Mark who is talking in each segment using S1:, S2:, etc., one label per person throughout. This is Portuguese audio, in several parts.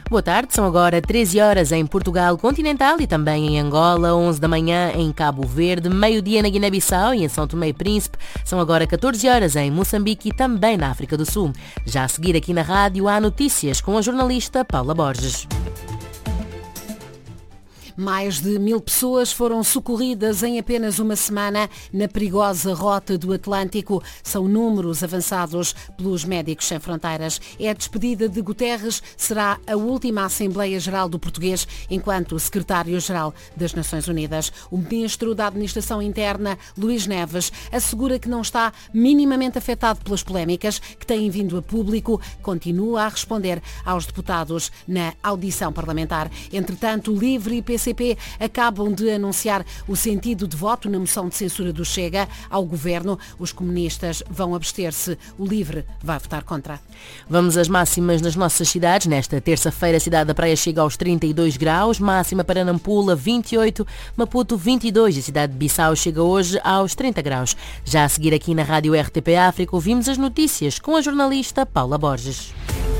S1: Boa tarde, são agora 13 horas em Portugal continental e também em Angola, 11 da manhã em Cabo Verde, meio-dia na Guiné-Bissau e em São Tomé e Príncipe. São agora 14 horas em Moçambique e também na África do Sul. Já a seguir aqui na rádio há notícias com a jornalista Paula Borges.
S2: Mais de 1000 pessoas foram socorridas em apenas uma semana na perigosa rota do Atlântico. São números avançados pelos Médicos Sem Fronteiras. É a despedida de Guterres, será a última Assembleia Geral do Português enquanto Secretário-Geral das Nações Unidas. O Ministro da Administração Interna, Luís Neves, assegura que não está minimamente afetado pelas polémicas que têm vindo a público. Continua a responder aos deputados na audição parlamentar. Entretanto, o LIVRE e PCP acabam de anunciar o sentido de voto na moção de censura do Chega ao Governo. Os comunistas vão abster-se. O LIVRE vai votar contra.
S1: Vamos às máximas nas nossas cidades. Nesta terça-feira, a cidade da Praia chega aos 32 graus, máxima para Nampula 28, Maputo 22 e a cidade de Bissau chega hoje aos 30 graus. Já a seguir aqui na Rádio RTP África, ouvimos as notícias com a jornalista Paula Borges.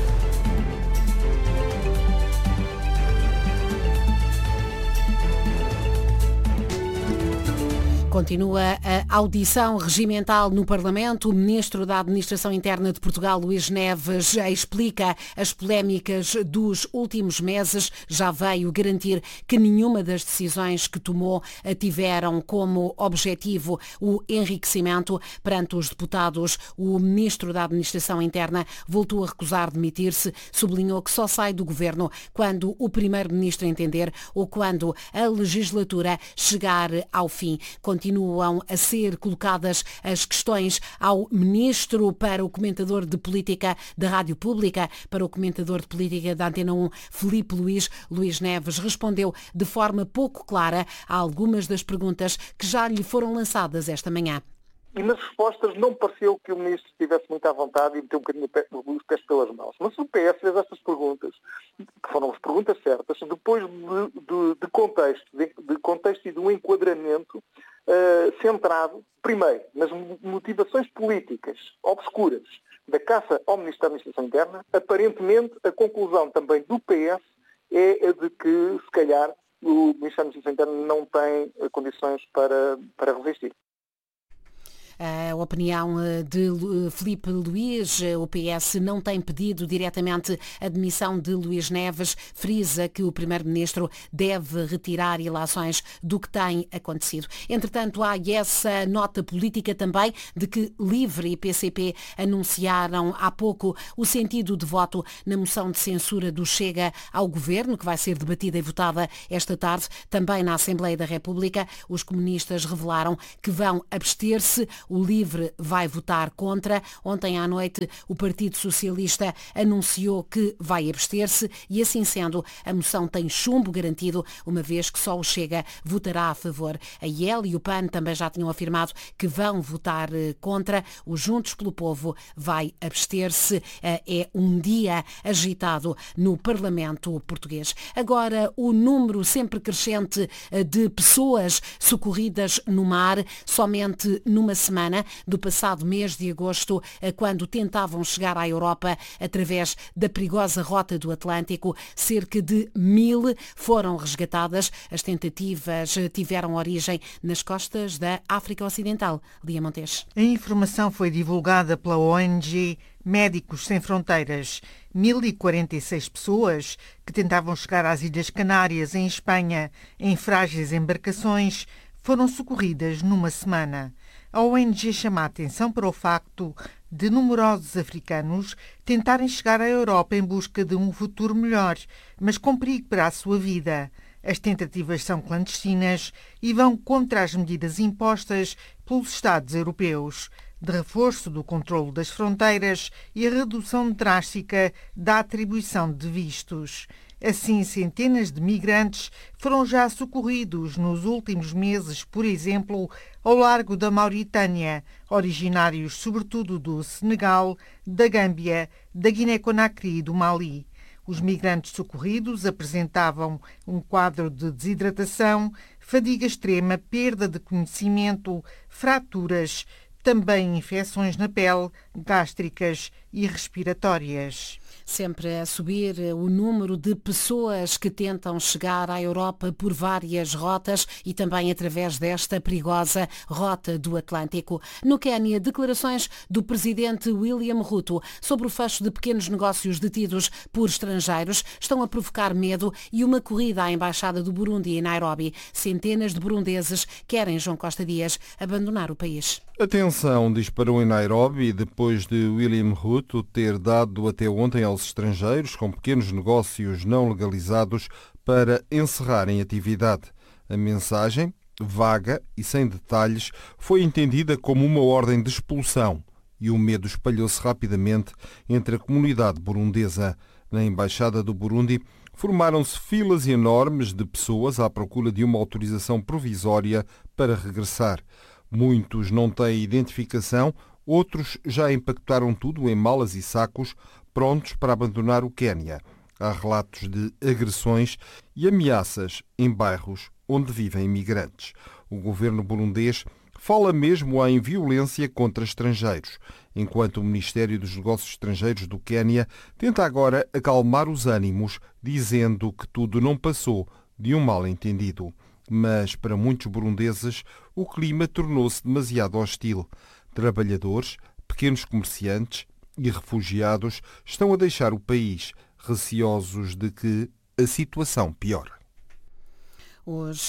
S2: Continua a audição regimental no Parlamento. O Ministro da Administração Interna de Portugal, Luís Neves, explica as polémicas dos últimos meses. Já veio garantir que nenhuma das decisões que tomou tiveram como objetivo o enriquecimento. Perante os deputados, o Ministro da Administração Interna voltou a recusar demitir-se. Sublinhou que só sai do Governo quando o Primeiro-Ministro entender ou quando a legislatura chegar ao fim. Continuam a ser colocadas as questões ao Ministro para o comentador de política da Rádio Pública, para o comentador de política da Antena 1, Filipe Luís. Luís Neves respondeu de forma pouco clara a algumas das perguntas que já lhe foram lançadas esta manhã.
S3: E nas respostas não pareceu que o Ministro estivesse muito à vontade e meteu um bocadinho os pés pelas mãos. Mas o PS fez estas perguntas, que foram as perguntas certas, depois de contexto e de um enquadramento centrado, primeiro, nas motivações políticas obscuras da caça ao Ministro da Administração Interna. Aparentemente, a conclusão também do PS é a de que, se calhar, o Ministro da Administração Interna não tem condições para resistir.
S2: A opinião de Filipe Luís, o PS não tem pedido diretamente a demissão de Luís Neves, frisa que o Primeiro-Ministro deve retirar ilações do que tem acontecido. Entretanto, há essa nota política também de que LIVRE e PCP anunciaram há pouco o sentido de voto na moção de censura do Chega ao Governo, que vai ser debatida e votada esta tarde, também na Assembleia da República. Os comunistas revelaram que vão abster-se. O LIVRE vai votar contra. Ontem à noite o Partido Socialista anunciou que vai abster-se e, assim sendo, a moção tem chumbo garantido, uma vez que só o Chega votará a favor. A IEL e o PAN também já tinham afirmado que vão votar contra. O Juntos pelo Povo vai abster-se. É um dia agitado no Parlamento português. Agora, o número sempre crescente de pessoas socorridas no mar, somente numa semana do passado mês de agosto, quando tentavam chegar à Europa através da perigosa rota do Atlântico. Cerca de 1000 foram resgatadas. As tentativas tiveram origem nas costas da África Ocidental. Lia Montes.
S4: A informação foi divulgada pela ONG Médicos Sem Fronteiras. 1046 pessoas que tentavam chegar às Ilhas Canárias, em Espanha, em frágeis embarcações, foram socorridas numa semana. A ONG chama a atenção para o facto de numerosos africanos tentarem chegar à Europa em busca de um futuro melhor, mas com perigo para a sua vida. As tentativas são clandestinas e vão contra as medidas impostas pelos Estados europeus, de reforço do controlo das fronteiras e a redução drástica da atribuição de vistos. Assim, centenas de migrantes foram já socorridos nos últimos meses, por exemplo, ao largo da Mauritânia, originários sobretudo do Senegal, da Gâmbia, da Guiné-Conakry e do Mali. Os migrantes socorridos apresentavam um quadro de desidratação, fadiga extrema, perda de conhecimento, fraturas, também infecções na pele, gástricas e respiratórias.
S2: Sempre a subir o número de pessoas que tentam chegar à Europa por várias rotas e também através desta perigosa rota do Atlântico. No Quénia, declarações do presidente William Ruto sobre o fecho de pequenos negócios detidos por estrangeiros estão a provocar medo e uma corrida à embaixada do Burundi em Nairobi. Centenas de burundeses querem João Costa Dias abandonar o país.
S5: A tensão disparou em Nairobi depois de William Ruto ter dado até ontem aos estrangeiros com pequenos negócios não legalizados para encerrarem atividade. A mensagem, vaga e sem detalhes, foi entendida como uma ordem de expulsão e o medo espalhou-se rapidamente entre a comunidade burundesa. Na Embaixada do Burundi, formaram-se filas enormes de pessoas à procura de uma autorização provisória para regressar. Muitos não têm identificação, outros já empacotaram tudo em malas e sacos, prontos para abandonar o Quénia. Há relatos de agressões e ameaças em bairros onde vivem imigrantes. O governo burundês fala mesmo em violência contra estrangeiros, enquanto o Ministério dos Negócios Estrangeiros do Quénia tenta agora acalmar os ânimos, dizendo que tudo não passou de um mal-entendido. Mas, para muitos burundeses, o clima tornou-se demasiado hostil. Trabalhadores, pequenos comerciantes e refugiados estão a deixar o país, receosos de que a situação piore.
S2: As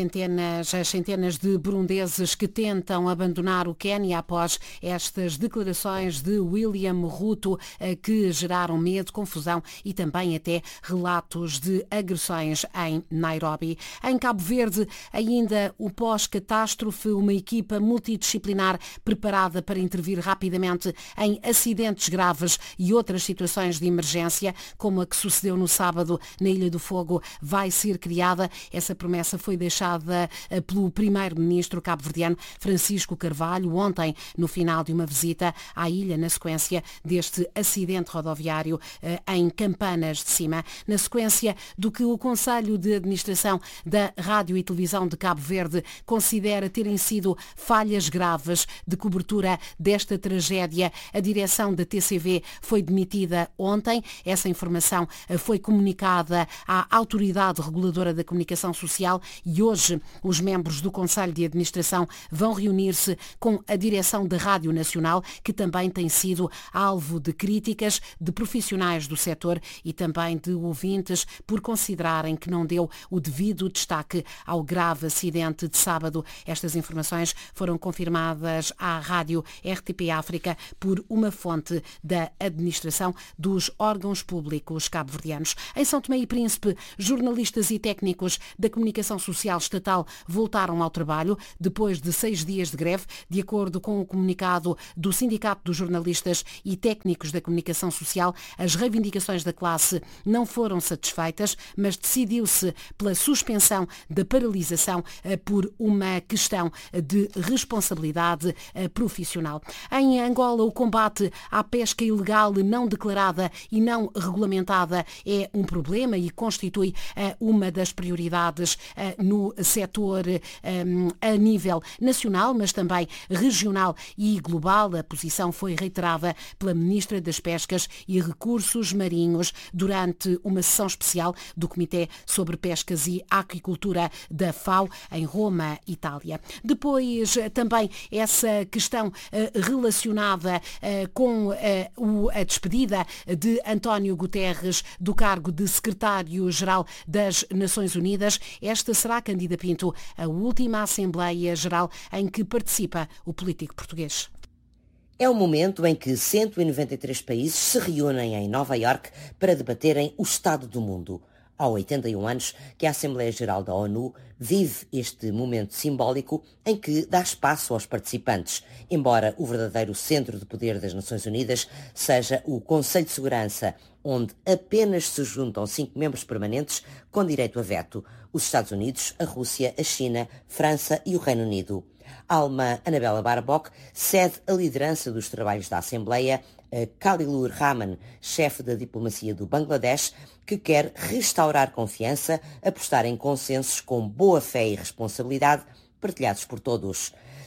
S2: centenas de burundeses que tentam abandonar o Quénia após estas declarações de William Ruto que geraram medo, confusão e também até relatos de agressões em Nairobi. Em Cabo Verde, ainda o pós-catástrofe, uma equipa multidisciplinar preparada para intervir rapidamente em acidentes graves e outras situações de emergência, como a que sucedeu no sábado na Ilha do Fogo, vai ser criada. Essa promessa foi deixada pelo primeiro-ministro cabo-verdiano Francisco Carvalho ontem, no final de uma visita à ilha, na sequência deste acidente rodoviário em Campanas de Cima, na sequência do que o Conselho de Administração da Rádio e Televisão de Cabo Verde considera terem sido falhas graves de cobertura desta tragédia. A direção da TCV foi demitida ontem. Essa informação foi comunicada à Autoridade Reguladora da Comunicação Social e hoje os membros do Conselho de Administração vão reunir-se com a direção da Rádio Nacional, que também tem sido alvo de críticas de profissionais do setor e também de ouvintes por considerarem que não deu o devido destaque ao grave acidente de sábado. Estas informações foram confirmadas à Rádio RTP África por uma fonte da administração dos órgãos públicos cabo-verdianos. Em São Tomé e Príncipe, jornalistas e técnicos da Comunicação Social Estatal voltaram ao trabalho depois de 6 dias de greve. De acordo com o comunicado do Sindicato dos Jornalistas e Técnicos da Comunicação Social, as reivindicações da classe não foram satisfeitas, mas decidiu-se pela suspensão da paralisação por uma questão de responsabilidade profissional. Em Angola, o combate à pesca ilegal não declarada e não regulamentada é um problema e constitui uma das prioridades no setor a nível nacional, mas também regional e global. A posição foi reiterada pela Ministra das Pescas e Recursos Marinhos durante uma sessão especial do Comitê sobre Pescas e Aquicultura da FAO em Roma, Itália. Depois também essa questão relacionada com a despedida de António Guterres do cargo de Secretário-Geral das Nações Unidas. Esta será, Cândida Pinto, a última Assembleia Geral em que participa o político português.
S6: É o momento em que 193 países se reúnem em Nova Iorque para debaterem o estado do mundo. Há 81 anos que a Assembleia Geral da ONU vive este momento simbólico em que dá espaço aos participantes, embora o verdadeiro centro de poder das Nações Unidas seja o Conselho de Segurança, onde apenas se juntam 5 membros permanentes com direito a veto: os Estados Unidos, a Rússia, a China, França e o Reino Unido. Alma Anabela Barbok cede a liderança dos trabalhos da Assembleia a Khalilur Rahman, chefe da diplomacia do Bangladesh, que quer restaurar confiança, apostar em consensos com boa fé e responsabilidade partilhados por todos.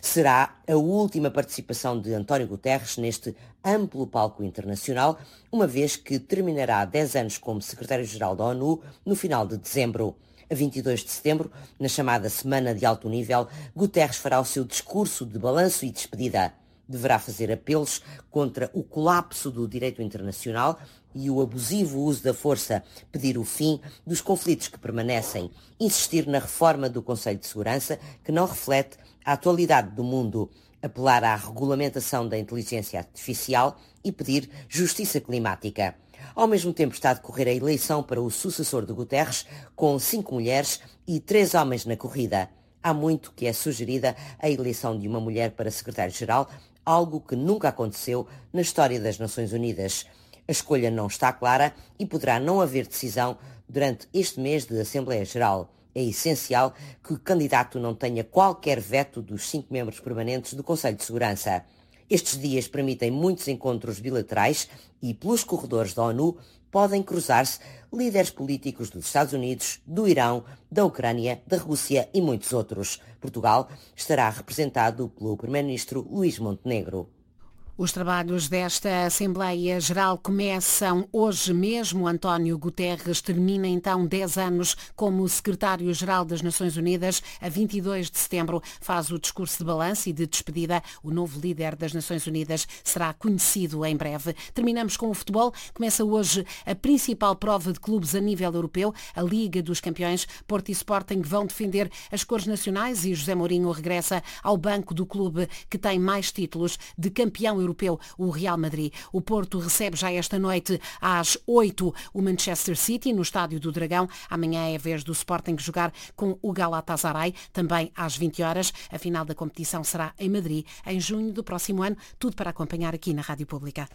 S6: Será a última participação de António Guterres neste amplo palco internacional, uma vez que terminará 10 anos como secretário-geral da ONU no final de dezembro. A 22 de setembro, na chamada Semana de Alto Nível, Guterres fará o seu discurso de balanço e despedida. Deverá fazer apelos contra o colapso do direito internacional e o abusivo uso da força, pedir o fim dos conflitos que permanecem, insistir na reforma do Conselho de Segurança, que não reflete a atualidade do mundo, apelar à regulamentação da inteligência artificial e pedir justiça climática. Ao mesmo tempo está a decorrer a eleição para o sucessor de Guterres, com 5 mulheres e 3 homens na corrida. Há muito que é sugerida a eleição de uma mulher para secretário-geral, algo que nunca aconteceu na história das Nações Unidas. A escolha não está clara e poderá não haver decisão durante este mês de Assembleia Geral. É essencial que o candidato não tenha qualquer veto dos 5 membros permanentes do Conselho de Segurança. Estes dias permitem muitos encontros bilaterais e, pelos corredores da ONU, podem cruzar-se líderes políticos dos Estados Unidos, do Irão, da Ucrânia, da Rússia e muitos outros. Portugal estará representado pelo primeiro-ministro Luís Montenegro.
S2: Os trabalhos desta Assembleia Geral começam hoje mesmo. António Guterres termina então 10 anos como secretário-geral das Nações Unidas. A 22 de setembro faz o discurso de balanço e de despedida. O novo líder das Nações Unidas será conhecido em breve. Terminamos com o futebol. Começa hoje a principal prova de clubes a nível europeu, a Liga dos Campeões. Porto e Sporting vão defender as cores nacionais e José Mourinho regressa ao banco do clube que tem mais títulos de campeão europeu, o Real Madrid. O Porto recebe já esta noite às 8 o Manchester City no Estádio do Dragão. Amanhã é a vez do Sporting jogar com o Galatasaray, também às 20 horas. A final da competição será em Madrid, em junho do próximo ano. Tudo para acompanhar aqui na Rádio Pública.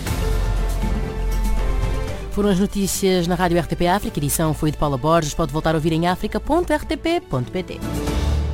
S1: Foram as notícias na Rádio RTP África. A edição foi de Paula Borges. Pode voltar a ouvir em africa.rtp.pt.